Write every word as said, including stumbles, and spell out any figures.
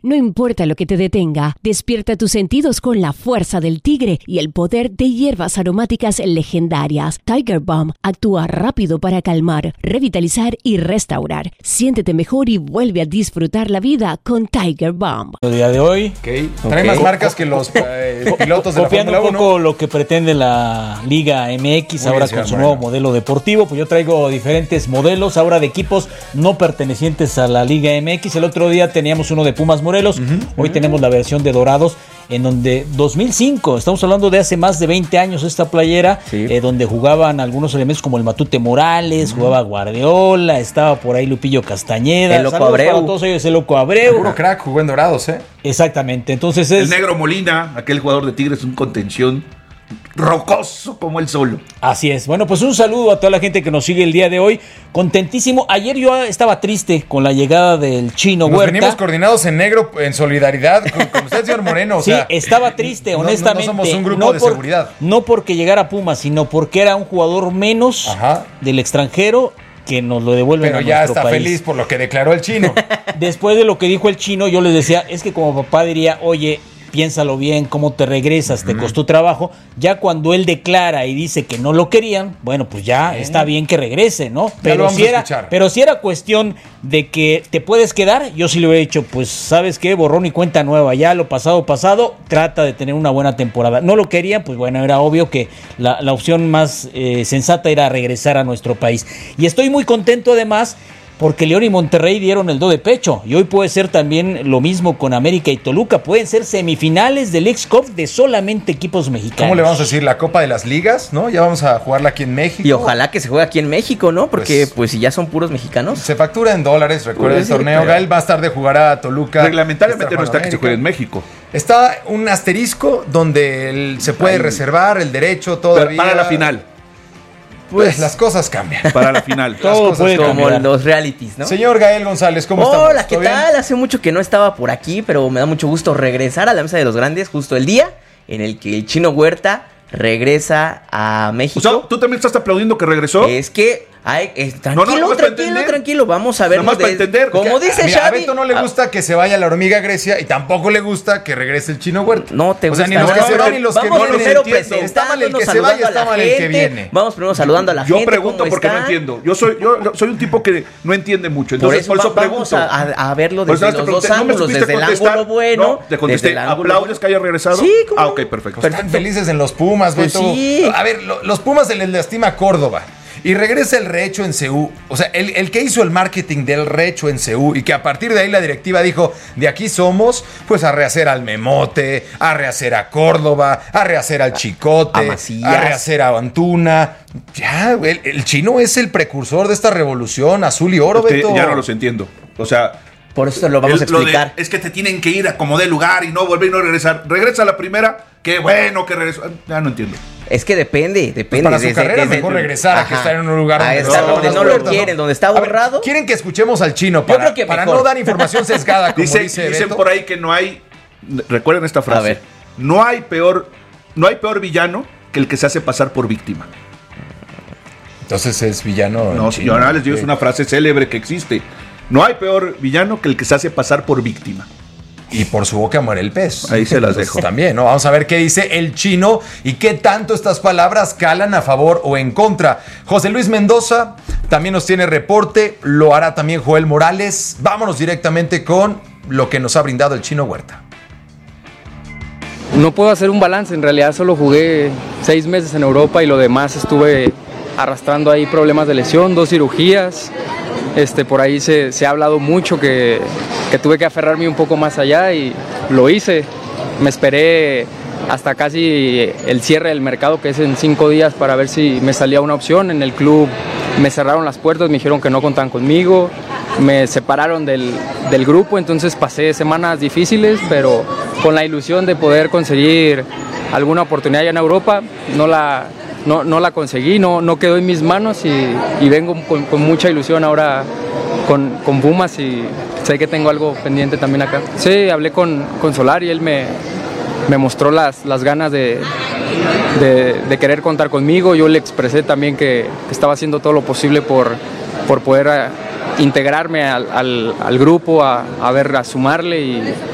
No importa lo que te detenga, despierta tus sentidos con la fuerza del tigre y el poder de hierbas aromáticas legendarias. Tiger Balm actúa rápido para calmar, revitalizar y restaurar. Siéntete mejor y vuelve a disfrutar la vida con Tiger Balm. El día de hoy okay. trae okay. más marcas que los eh, pilotos de la Fórmula uno. Copiando un poco lo que pretende la Liga M X Muy ahora bien, con su nuevo modelo deportivo, pues yo traigo diferentes modelos ahora de equipos no pertenecientes a la Liga M X. El otro día teníamos uno de Pumas Morelos, uh-huh. hoy uh-huh. tenemos la versión de Dorados, en donde dos mil cinco, estamos hablando de hace más de veinte años esta playera, sí. eh, donde jugaban algunos elementos como el Matute Morales, uh-huh. jugaba Guardiola, estaba por ahí Lupillo Castañeda, el Loco Abreu, para todos ellos, el Loco Abreu. Puro crack, jugó en Dorados, ¿eh? Exactamente, entonces es... El Negro Molina, aquel jugador de Tigres, un contención rocoso como el solo. Así es. Bueno, pues un saludo a toda la gente que nos sigue el día de hoy. Contentísimo. Ayer yo estaba triste con la llegada del Chino nos Huerta. Venimos coordinados en negro, en solidaridad con, con usted, señor Moreno. O sí, sea, estaba triste, no, honestamente. No, no somos un grupo no de por, seguridad. No porque llegara Pumas, sino porque era un jugador menos Ajá. del extranjero que nos lo devuelven Pero a ya nuestro está país. Feliz por lo que declaró el Chino. Después de lo que dijo el Chino, yo les decía, es que como papá diría, oye, piénsalo bien, cómo te regresas, te uh-huh. costó trabajo. Ya cuando él declara y dice que no lo querían, bueno, pues ya ¿Eh? está bien que regrese, ¿no? Pero si era, pero si era cuestión de que te puedes quedar, yo sí le hubiera dicho, pues, ¿sabes qué? Borrón y cuenta nueva, ya lo pasado, pasado, trata de tener una buena temporada. No lo querían, pues bueno, era obvio que la, la opción más eh, sensata era regresar a nuestro país. Y estoy muy contento además, porque León y Monterrey dieron el do de pecho, y hoy puede ser también lo mismo con América y Toluca, pueden ser semifinales del X-Cup de solamente equipos mexicanos. ¿Cómo le vamos a decir? La Copa de las Ligas, ¿no? Ya vamos a jugarla aquí en México. Y ojalá que se juegue aquí en México, ¿no? Porque pues, pues si ya son puros mexicanos. Se factura en dólares, recuerda el torneo. Pero... Gael más tarde jugará a Toluca. Reglamentariamente no está que se juegue en México. Está un asterisco donde el, se puede Ahí. reservar el derecho todavía. Para la final. Pues las cosas cambian. Para la final. Todo puede como cambiar. los realities, ¿no? Señor Gael González, ¿cómo estás? Hola, estamos? ¿qué tal? Bien? Hace mucho que no estaba por aquí, pero me da mucho gusto regresar a la mesa de los grandes justo el día en el que el Chino Huerta regresa a México. O sea, ¿tú también estás aplaudiendo que regresó? Es que... Ay, eh, tranquilo, no, no, tranquilo, tranquilo, vamos a ver. Nomás para entender. Como que, dice mira, Xavi. A Beto no le gusta que se vaya la hormiga Grecia y tampoco le gusta que regrese el Chino Huerta. No te o gusta. sea, ni los no, que no, se van ni los que vamos no primero entiendo. Está mal el que se vaya, está mal el que viene. Vamos primero saludando a la yo gente. Yo pregunto porque está? no entiendo. Yo soy, yo soy un tipo que no entiende mucho. Entonces, por eso, por eso vamos pregunto. A, a verlo desde los dos no ángulos, desde el ángulo bueno. No, te contesté. ¿Aplaudes que haya regresado? Sí, ¿cómo? Ah, ok, perfecto. Pues están felices en los Pumas, Beto. Sí. A ver, los Pumas se les lastima Córdoba. Y regresa el rehecho en C U. O sea, el, el que hizo el marketing del rehecho en C U y que a partir de ahí la directiva dijo, de aquí somos, pues a rehacer al Memote, a rehacer a Córdoba, a rehacer al Chicote, a, a rehacer a Antuna. Ya, el, el Chino es el precursor de esta revolución azul y oro, es que Beto. Ya no los entiendo. O sea... Por eso lo vamos el, a explicar. De, es que te tienen que ir a como de lugar y no volver y no regresar. Regresa a la primera, qué bueno que regresó. Ya no entiendo. Es que depende, depende. Pues para su desde, carrera desde, mejor regresar ajá, a que estar en un lugar donde, está, no, donde no, no lo quieren, donde está borrado. Ver, quieren que escuchemos al Chino para, para no dar información sesgada, como dice, dice Dicen Beto. por ahí que no hay, recuerden esta frase, a ver. no hay peor, no hay peor villano que el que se hace pasar por víctima. Entonces es villano. No, yo ahora les digo, es una frase célebre que existe. No hay peor villano que el que se hace pasar por víctima. Y por su boca muere el pez. Ahí se las Entonces, dejo. También, ¿no? Vamos a ver qué dice el Chino y qué tanto estas palabras calan a favor o en contra. José Luis Mendoza también nos tiene reporte, lo hará también Joel Morales. Vámonos directamente con lo que nos ha brindado el Chino Huerta. No puedo hacer un balance, en realidad solo jugué seis meses en Europa y lo demás estuve arrastrando ahí problemas de lesión, dos cirugías. Este, por ahí se, se ha hablado mucho que, que tuve que aferrarme un poco más allá y lo hice. Me esperé hasta casi el cierre del mercado, que es en cinco días, para ver si me salía una opción. En el club me cerraron las puertas, me dijeron que no contaban conmigo, me separaron del, del grupo, entonces pasé semanas difíciles, pero con la ilusión de poder conseguir alguna oportunidad allá en Europa. No la... No, no la conseguí, no, no quedó en mis manos y, y vengo con, con mucha ilusión ahora con, con Pumas y sé que tengo algo pendiente también acá. Sí, hablé con, con Solari y él me, me mostró las, las ganas de, de, de querer contar conmigo. Yo le expresé también que, que estaba haciendo todo lo posible por, por poder a, integrarme al, al, al grupo, a, a ver, a sumarle y